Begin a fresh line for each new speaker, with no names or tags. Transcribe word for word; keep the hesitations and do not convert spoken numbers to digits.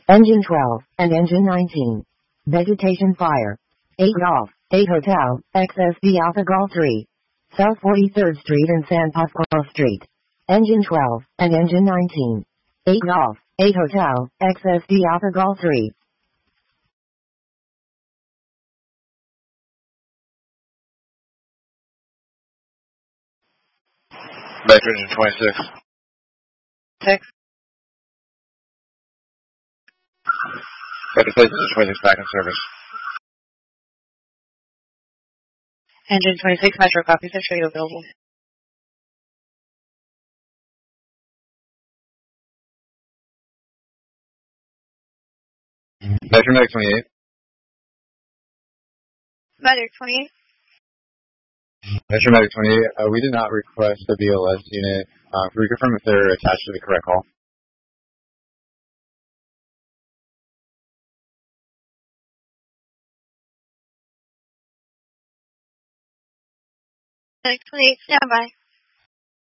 Engine twelve, and Engine nineteen. Vegetation fire. eight Golf, eight Hotel, X S D Alpha Golf three. South forty-third Street and San Pascual Street. Engine twelve, and Engine nineteen. eight Golf, eight Hotel, X S D Alpha Golf three.
Back to engine twenty-six.
Six.
Got to place engine twenty-six back in service.
Engine twenty-six, Metro copies. I'll show you available.
Metro Medic twenty-eight.
Medic twenty-eight.
Metro Medic twenty-eight, uh, we did not request a B L S unit. Uh, can we confirm if they're attached to the correct call?
Medic twenty-eight, stand by.